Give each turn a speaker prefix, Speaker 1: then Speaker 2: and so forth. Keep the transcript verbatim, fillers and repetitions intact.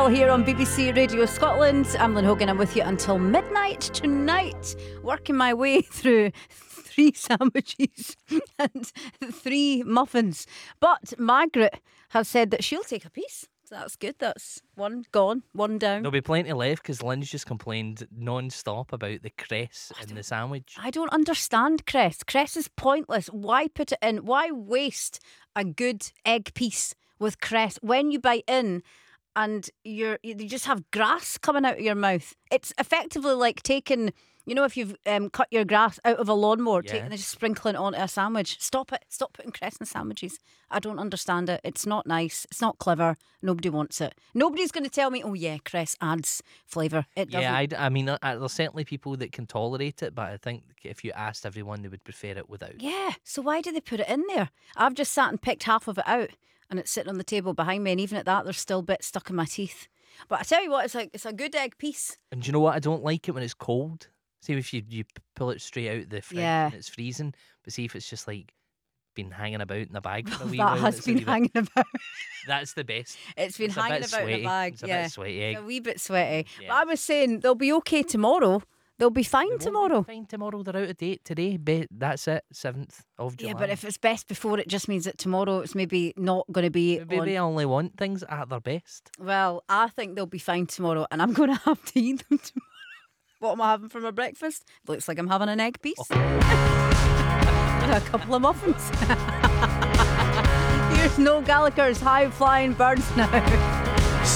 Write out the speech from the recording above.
Speaker 1: Girl here on B B C Radio Scotland. I'm Lynn Hogan. I'm with you until midnight tonight, working my way through three sandwiches and three muffins. But Margaret has said that she'll take a piece. So that's good. That's one gone, one down.
Speaker 2: There'll be plenty left because Lynn's just complained non-stop about the cress in the sandwich.
Speaker 1: I don't understand cress. Cress is pointless. Why put it in? Why waste a good egg piece with cress when you bite in and you're you just have grass coming out of your mouth? It's effectively like taking, you know, if you've um, cut your grass out of a lawnmower,
Speaker 2: Yeah.
Speaker 1: taking and just sprinkling it onto a sandwich. Stop it. Stop putting cress in sandwiches. I don't understand it. It's not nice. It's not clever. Nobody wants it. Nobody's going to tell me, oh yeah, cress adds flavour. It doesn't.
Speaker 2: Yeah, I, I mean, uh, there's certainly people that can tolerate it, but I think if you asked everyone, they would prefer it without.
Speaker 1: Yeah, so why do they put it in there? I've just sat and picked half of it out and it's sitting on the table behind me, and even at that there's still bits stuck in my teeth. But I tell you what, it's like it's a good egg piece.
Speaker 2: And do you know what? I don't like it when it's cold. See if you, you pull it straight out the fridge
Speaker 1: Yeah.
Speaker 2: and it's freezing, but see if it's just like been hanging about in a bag for a wee
Speaker 1: That
Speaker 2: while.
Speaker 1: has
Speaker 2: it's a
Speaker 1: been
Speaker 2: wee bit-
Speaker 1: hanging about.
Speaker 2: That's the best.
Speaker 1: It's been
Speaker 2: It's a
Speaker 1: hanging
Speaker 2: bit
Speaker 1: about in
Speaker 2: sweaty.
Speaker 1: a bag.
Speaker 2: It's a
Speaker 1: yeah.
Speaker 2: bit sweaty egg.
Speaker 1: It's a wee bit sweaty.
Speaker 2: Yeah.
Speaker 1: But I was saying they'll be okay tomorrow. They'll be fine
Speaker 2: They won't be
Speaker 1: tomorrow.
Speaker 2: Fine tomorrow. They're out of date today. Be- that's it. Seventh of July.
Speaker 1: Yeah, but if it's best before, it just means that tomorrow it's maybe not going to be
Speaker 2: maybe
Speaker 1: on.
Speaker 2: they only want things at their best.
Speaker 1: Well, I think they'll be fine tomorrow, and I'm going to have to eat them tomorrow. What am I having for my breakfast? Looks like I'm having an egg piece. And a couple of muffins. Here's Noel Gallagher's High Flying Birds now.